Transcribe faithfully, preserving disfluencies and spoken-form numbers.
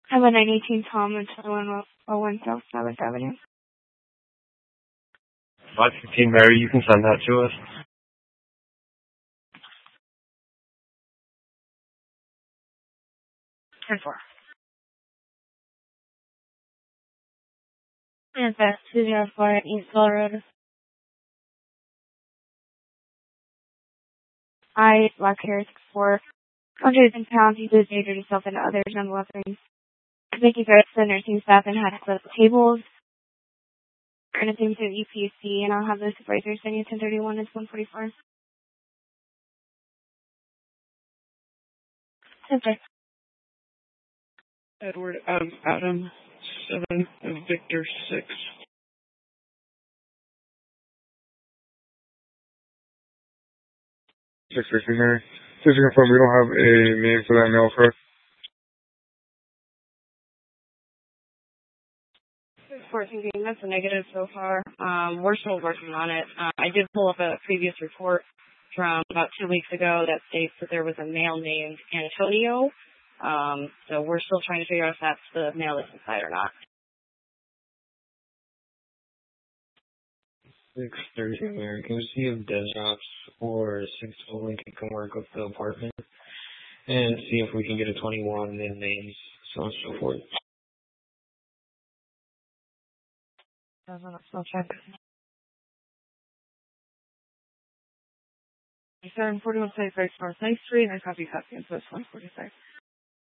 I'm at nine eighteen Tom and twenty-one oh one South Sabbath Avenue. five fifteen Mary, you can send that to us. ten four. And that's two zero four at East Road. I, black hair, six four, one hundred ten pounds, he lives dated himself and others on the left wing. Making threats to the nursing staff and had to close the tables. Anything to E P C, and I'll have the supervisor send you ten thirty-one. It's one forty-four. Okay. Edward Adam Adam seven Victor six. Six fifty Mary. Just to confirm, we don't have a name for that mail, correct? fourteen, that's a negative so far. Um, we're still working on it. Uh, I did pull up a previous report from about two weeks ago that states that there was a male named Antonio. Um, so we're still trying to figure out if that's the male that's inside or not. six thirty Mary. Can we see if DevOps or six twelve can come work up the apartment and see if we can get a twenty-one in names, so on and so forth. I'll check. seven forty-one South North Ninth Street, and I copy copy, so it's one forty-five.